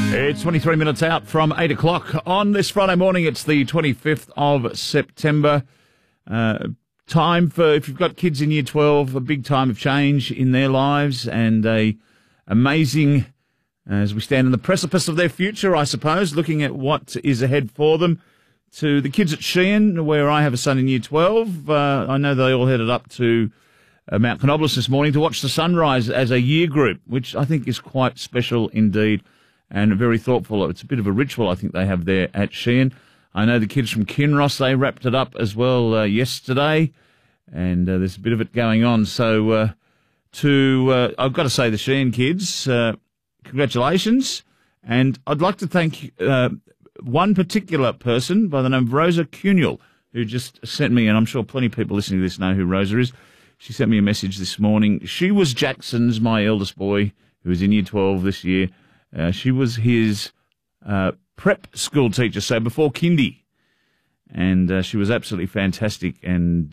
It's 23 minutes out from 8 o'clock on this Friday morning. It's the 25th of September. Time for, if you've got kids in Year 12, a big time of change in their lives and a amazing, as we stand on the precipice of their future, I suppose, looking at what is ahead for them. To the kids at Sheehan, where I have a son in Year 12, I know they all headed up to Mount Canobolas this morning to watch the sunrise as a year group, which I think is quite special indeed and very thoughtful. It's a bit of a ritual I think they have there at Sheehan. I know the kids from Kinross, they wrapped it up as well yesterday, and there's a bit of it going on. So I've got to say, the Sheehan kids, congratulations. And I'd like to thank one particular person by the name of Rosa Cuniel, who just sent me, and I'm sure plenty of people listening to this know who Rosa is. She sent me a message this morning. She was Jackson's, my eldest boy, who is in Year 12 this year. She was his prep school teacher, so before kindy. And she was absolutely fantastic. And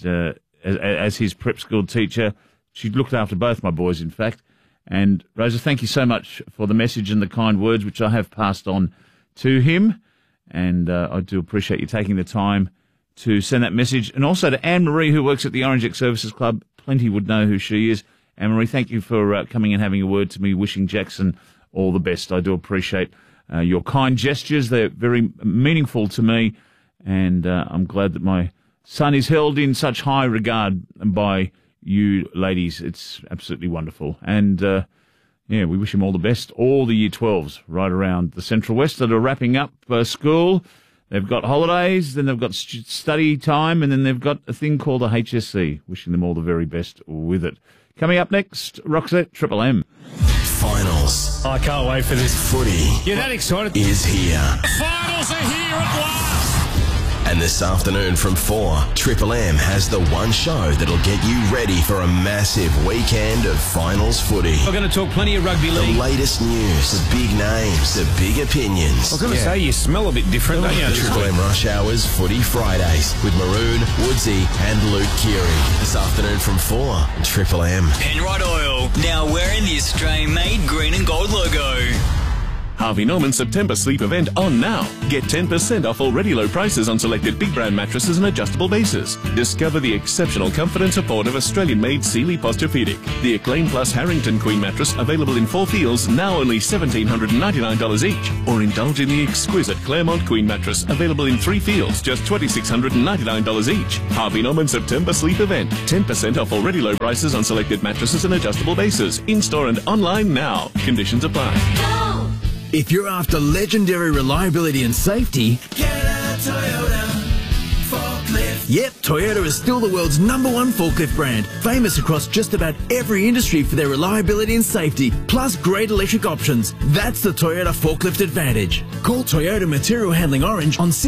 as his prep school teacher, she looked after both my boys, in fact. And Rosa, thank you so much for the message and the kind words, which I have passed on to him. And I do appreciate you taking the time to send that message. And also to Anne-Marie, who works at the Orange X Services Club. Plenty would know who she is. Anne-Marie, thank you for coming and having a word to me, wishing Jackson all the best. I do appreciate your kind gestures. They're very meaningful to me. And I'm glad that my son is held in such high regard by you ladies. It's absolutely wonderful. And yeah, we wish him all the best. All the Year 12s right around the Central West that are wrapping up school. They've got holidays, then they've got study time, and then they've got a thing called a HSC. Wishing them all the very best with it. Coming up next, Roxette, Triple M. Finals. I can't wait for this. Footy. You're that excited? Is here. Finals are here at last. And this afternoon from 4, Triple M has the one show that'll get you ready for a massive weekend of finals footy. We're going to talk plenty of rugby The league. latest news, the big names, the big opinions. I was going to say, you smell a bit different, don't you? The Triple M Rush Hours Footy Fridays with Maroon, Woodsy and Luke Keary. This afternoon from 4, Triple M. Penrite Oil, now wearing the Australian-made green and gold logo. Harvey Norman September sleep event on now. Get 10% off already low prices on selected big brand mattresses and adjustable bases. Discover the exceptional comfort and support of Australian-made Sealy Posturepedic. The Acclaim Plus Harrington Queen mattress available in 4 feels, now only $1,799 each. Or indulge in the exquisite Claremont Queen mattress available in 3 feels, just $2,699 each. Harvey Norman September sleep event. 10% off already low prices on selected mattresses and adjustable bases. In-store and online now. Conditions apply. If you're after legendary reliability and safety, Get a Toyota forklift. yep, Toyota is still the world's #1 forklift brand, famous across just about every industry for their reliability and safety, plus great electric options. That's the Toyota Forklift Advantage. Call Toyota Material Handling Orange on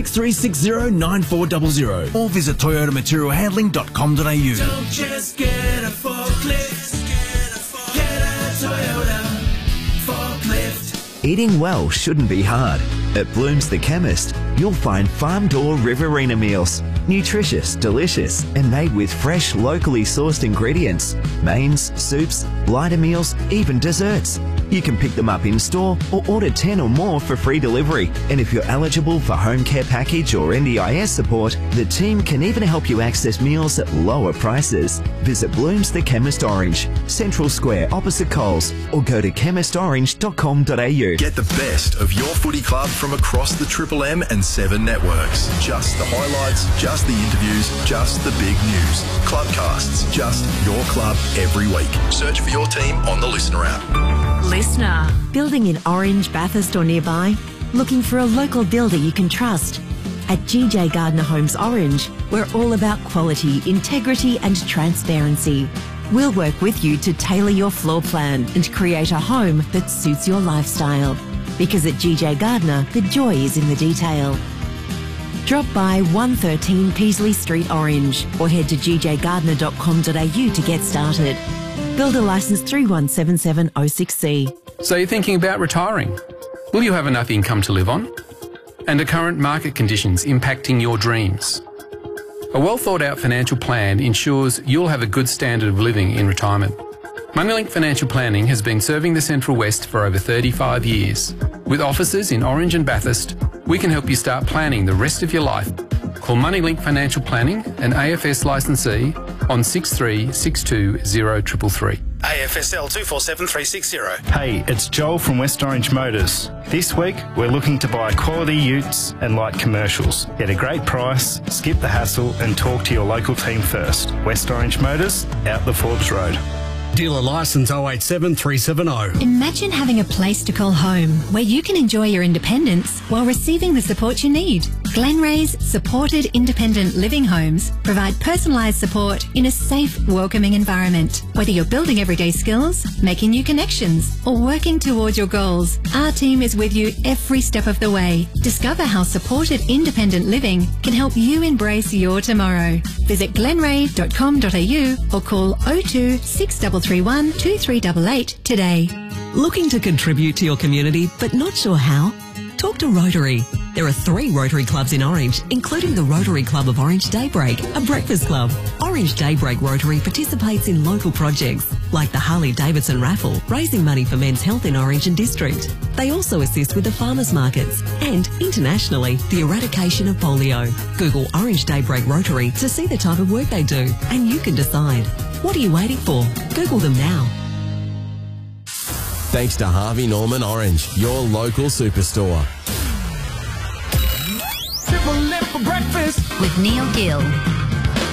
6360-9400 or visit toyotamaterialhandling.com.au. Don't just get a forklift. Get a Toyota forklift. Eating well shouldn't be hard. At Bloom's The Chemist, you'll find farm-door Riverina meals. Nutritious, delicious, and made with fresh, locally sourced ingredients. Mains, soups, lighter meals, even desserts. You can pick them up in-store or order 10 or more for free delivery. And if you're eligible for home care package or NDIS support, the team can even help you access meals at lower prices. Visit Bloom's The Chemist Orange, Central Square opposite Coles, or go to chemistorange.com.au. Get the best of your footy club from across the Triple M and 7 networks. Just the highlights, just the interviews, just the big news. Clubcasts, just your club every week. Search for your team on the Listener app. Listener. Building in Orange, Bathurst or nearby? Looking for a local builder you can trust? At GJ Gardner Homes Orange, we're all about quality, integrity and transparency. We'll work with you to tailor your floor plan and create a home that suits your lifestyle. Because at GJ Gardner, the joy is in the detail. Drop by 113 Peasley Street Orange or head to gjgardner.com.au to get started. Builder licence 3177066C. So you're thinking about retiring? Will you have enough income to live on? And are current market conditions impacting your dreams? A well thought out financial plan ensures you'll have a good standard of living in retirement. Moneylink Financial Planning has been serving the Central West for over 35 years. With offices in Orange and Bathurst, we can help you start planning the rest of your life. Call Moneylink Financial Planning, an AFS licensee, on 6362 0333. AFSL 247360. Hey, it's Joel from West Orange Motors. This week, we're looking to buy quality utes and light commercials. Get a great price, skip the hassle and talk to your local team first. West Orange Motors, out the Forbes Road. Dealer licence 087370. Imagine having a place to call home where you can enjoy your independence while receiving the support you need. Glenray's supported independent living homes provide personalised support in a safe, welcoming environment. Whether you're building everyday skills, making new connections, or working towards your goals, our team is with you every step of the way. Discover how supported independent living can help you embrace your tomorrow. Visit glenray.com.au or call 02 6331 2388 today. Looking to contribute to your community but not sure how? Talk to Rotary. There are 3 Rotary clubs in Orange, including the Rotary Club of Orange Daybreak, a breakfast club. Orange Daybreak Rotary participates in local projects like the Harley Davidson raffle, raising money for men's health in Orange and District. They also assist with the farmers markets and, internationally, the eradication of polio. Google Orange Daybreak Rotary to see the type of work they do, and you can decide. What are you waiting for? Google them now. Thanks to Harvey Norman Orange, your local superstore. Triple M for breakfast with Neil Gill.